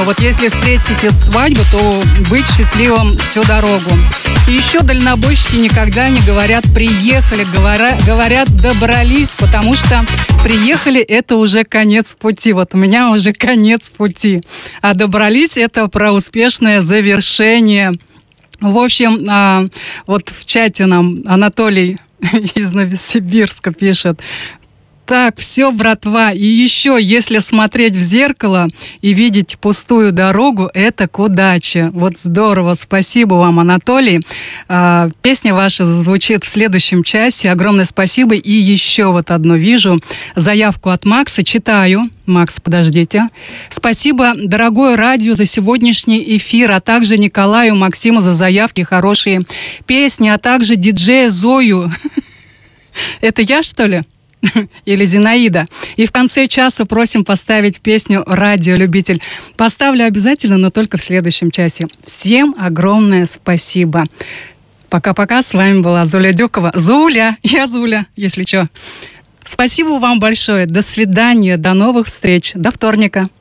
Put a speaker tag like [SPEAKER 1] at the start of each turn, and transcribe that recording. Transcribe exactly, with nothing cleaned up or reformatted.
[SPEAKER 1] Вот если встретите свадьбу, то быть счастливым всю дорогу. И еще дальнобойщики никогда не говорят «приехали», говоря, говорят «добрались», потому что приехали — это уже конец пути. Вот у меня уже конец пути. А добрались — это про успешное завершение. В общем, а, вот в чате нам Анатолий из Новосибирска пишет: так, все, братва, и еще, если смотреть в зеркало и видеть пустую дорогу, это к удаче. Вот здорово, спасибо вам, Анатолий. А, песня ваша зазвучит в следующем часе. Огромное спасибо. И еще вот одну вижу заявку от Макса, читаю. Макс, подождите. Спасибо, дорогое радио, за сегодняшний эфир, а также Николаю, Максиму за заявки, хорошие песни, а также диджея Зою. Это я, что ли? Или Зинаида. И в конце часа просим поставить песню «Радиолюбитель». Поставлю обязательно, но только в следующем часе. Всем огромное спасибо. Пока-пока. С вами была Зуля Дюкова. Зуля! Я Зуля, если что. Спасибо вам большое. До свидания. До новых встреч. До вторника.